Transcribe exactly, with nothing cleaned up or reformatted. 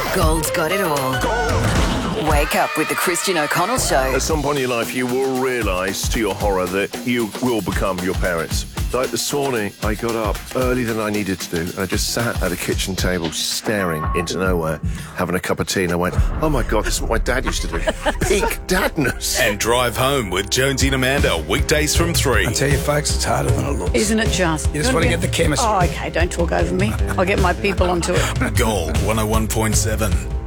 Gold's got it all. Gold. Wake up with the Christian O'Connell Show. At some point in your life, you will realise, to your horror, that you will become your parents. Like this morning, I got up earlier than I needed to do, and I just sat at a kitchen table staring into nowhere, having a cup of tea, and I went, oh my God, this is what my dad used to do. Peak dadness. And drive home with Jonesy and Amanda, weekdays from three. I tell you, folks, it's harder than it looks. Isn't it just? You just want to get the chemistry. Oh, okay, don't talk over me. I'll get my people onto it. Gold one oh one point seven.